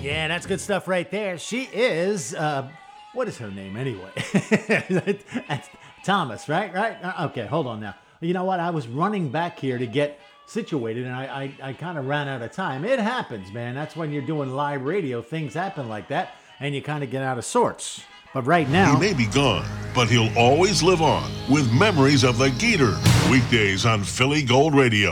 Yeah, that's good stuff right there. She is, what is her name anyway? That's Thomas, right? Right? Okay, hold on now. You know what? I was running back here to get situated and I kind of ran out of time. It happens, man. That's when you're doing live radio. Things happen like that and you kind of get out of sorts. But right now... He may be gone, but he'll always live on with memories of the Gator. Weekdays on Philly Gold Radio.